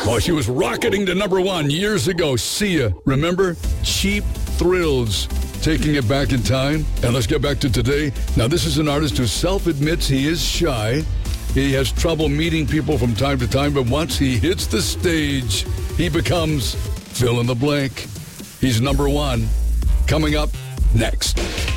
Oh, she was rocketing to number one years ago. Sia, remember? Cheap Thrills. Taking it back in time. And let's get back to today. Now, this is an artist who self-admits he is shy. He has trouble meeting people from time to time, but once he hits the stage, he becomes fill in the blank. He's number one. Coming up next.